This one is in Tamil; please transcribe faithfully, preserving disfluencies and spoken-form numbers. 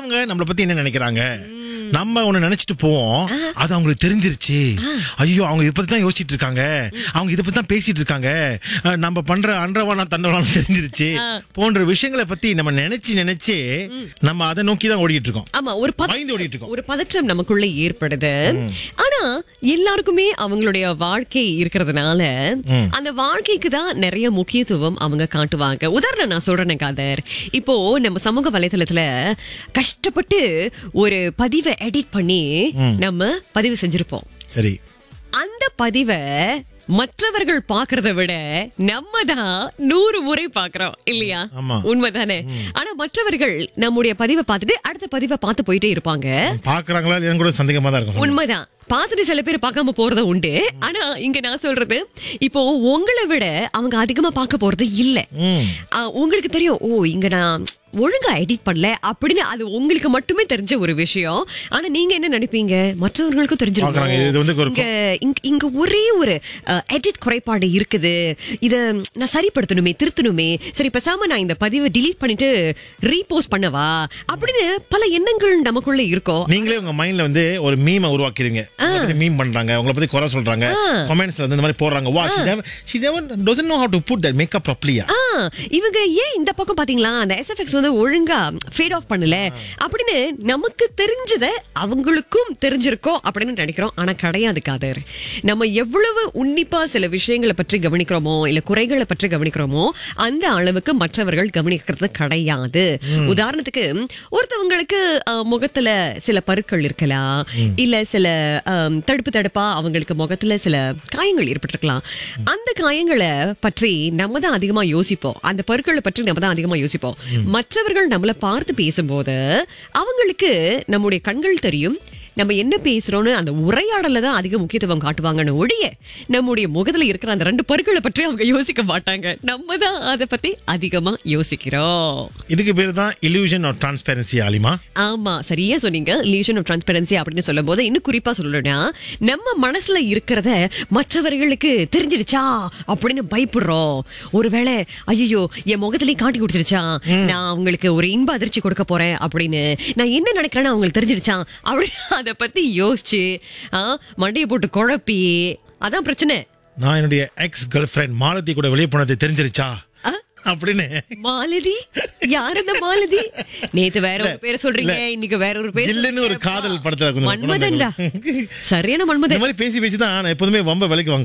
அவங்க நம்மளை பத்தி என்ன நினைக்கிறாங்க. நம்ம ஒண்ணு நினைச்சிட்டு போவோம், அது அவங்களுக்கு தெரிஞ்சிருச்சு. ஐயோ, அவங்க இத பத்தி தான் யோசிச்சுட்டு இருக்காங்க, அவங்க இத பத்தி தான் பேசிட்டு இருக்காங்க, நம்ம பண்ற அன்றவானா தண்டவானா தெரிஞ்சிருச்சு போன்ற விஷயங்களை பத்தி நம்ம நினைச்சு நினைச்சு நம்ம அதை நோக்கி தான் ஓடிட்டு இருக்கோம். ஆமா, ஒரு பயந்து ஓடிட்டு இருக்கோம். ஒரு பதற்றம் நமக்குள்ள ஏற்படுது. ஆனா எல்லாருக்குமே அவங்களுடைய வாழ்க்கை இருக்கிறதுனால அந்த வாழ்க்கைக்கு தான் நிறைய முக்கியத்துவம் அவங்க காட்டுவாங்க. உதாரணம் நான் சொல்றேன் காதர், இப்போ நம்ம சமூக வலைதளத்துல கஷ்டப்பட்டு ஒரு பதிவை எடிட் பண்ணி நம்ம பதிவு செஞ்சிருப்போம். சரி, அந்த பதிவை மற்றவர்கள் பாக்குறத விட நம்ம தான் நூறு முறை பாக்குறோம் இல்லையா? உண்மைதானே? ஆனா மற்றவர்கள் நம்முடைய பதிவை பார்த்துட்டு அடுத்த பதிவை பார்த்து போயிட்டே இருப்பாங்க. பாக்குறாங்களா இல்லையான்னு கூட சந்தேகமா தான் இருக்கும். உண்மைதான், பார்த்துட்டு சில பேர் பார்க்காம போறத உண்டு. ஆனா இங்க நான் சொல்றது, இப்போ உங்களை விட அவங்க அதிகமா பார்க்க போறது இல்ல. உங்களுக்கு தெரியும், ஓ இங்க நான் ஒழுங்கா எடிட் பண்ணல அப்படின்னு, அது உங்களுக்கு மட்டுமே தெரிஞ்ச ஒரு விஷயம். ஆனா நீங்க என்ன நினைப்பீங்க, மற்றவர்களுக்கும் தெரிஞ்சிருக்காங்க இங்க ஒரே ஒரு எடிட் குறைபாடு இருக்குது, இத நான் சரிப்படுத்தணுமே, திருத்தணுமே, சரி பேசாம நான் இந்த பதிவை டிலீட் பண்ணிட்டு ரீபோஸ்ட் பண்ணவா அப்படின்னு பல எண்ணங்கள் நமக்குள்ள இருக்கும். நீங்களே உங்க மைண்ட்ல வந்து ஒரு மீமை உருவாக்கிடுவீங்க. மீம் பண்றாங்க, உங்களை பத்தி குறை சொல்றாங்க, கமெண்ட்ஸ்ல வந்து இந்த மாதிரி போடுறாங்க, வா she doesn't know how to put that makeup properly. இவங்க ஏன் இந்த பக்கம் பாத்தீங்களா அந்த S F X வந்து ஒழுங்கா ஃபேட் ஆஃப் பண்ணல அப்படின்னு நமக்கு தெரிஞ்சத அவங்களுக்கும் தெரிஞ்சிருக்கோம் அப்படின்னு நினைக்கிறோம். ஆனா கிடையாது காதர். நம்ம எவ்வளவு உன்னிப்பா சில விஷயங்களை பற்றி கவனிக்கிறோமோ இல்ல குறைகளை பற்றி கவனிக்கிறோமோ அந்த அளவுக்கு மற்றவர்கள் கவனிக்கிறது கிடையாது. உதாரணத்துக்கு ஒருத்தவங்களுக்கு முகத்துல சில பருக்கள் இருக்கலாம், இல்ல சில தடுப்பு தடுப்பா அவங்களுக்கு முகத்துல சில காயங்கள் ஏற்பட்டிருக்கலாம். அந்த காயங்களை பற்றி நம்ம தான் அதிகமா யோசிப்போம், அந்த பருக்களை பற்றி நம்ம தான் அதிகமா யோசிப்போம். மற்றவர்கள் நம்மளை பார்த்து பேசும்போது அவங்களுக்கு நம்முடைய கண்கள் தெரியும், நம்ம என்ன பேசுறோம்னு அந்த உரையாடல தான் அதிக முக்கியத்துவம் காட்டுவாங்கன்னு ஒழிய நம்முடைய முகத்துல இருக்கிற அந்த ரெண்டு பருக்களை பற்றி அவங்க யோசிக்க மாட்டாங்க. நம்ம தான் அதை பத்தி அதிகமா யோசிக்கிறோம். இதுக்கு பேரு தான் illusion of transparency. ஆலிமா, ஆமா, சரியா சொன்னீங்க. illusion of transparency அப்படின்னு சொல்லும் போது இன்னும் குறிப்பா சொல்லணும்னா, நம்ம மனசுல இருக்கிறத மற்றவர்களுக்கு தெரிஞ்சிடுச்சா அப்படின்னு பயப்படுறோம். ஒருவேளை ஐயோ என் முகத்திலேயே காட்டி கொடுத்துருச்சா, நான் அவங்களுக்கு ஒரு இன்ப அதிர்ச்சி கொடுக்க போறேன் அப்படின்னு, நான் என்ன நினைக்கிறேன்னு அவங்களுக்கு தெரிஞ்சிடுச்சா அப்படி அத பத்தி யோசிச்சு மண்டையை போட்டு குழப்பி, அதான் பிரச்சனை. நான் என்னுடைய எக்ஸ் கேர்ள் ஃபிரெண்ட் மாலதி கூட வெளியே போனது தெரிஞ்சிருச்சா அப்படின்னு. மாலதி? யார் அந்த மாலதி? நேத்து வேற ஒரு பேரை சொல்றீங்க, இன்னைக்கு வேற ஒரு பேர். இல்லன்னு ஒரு காதல் படத்துல மன்மதன்டா, சரியான மன்மதன். இந்த மாதிரி பேசி பேசி தான் நான் எப்போதுமே வம்ப விலைக்கு வாங்க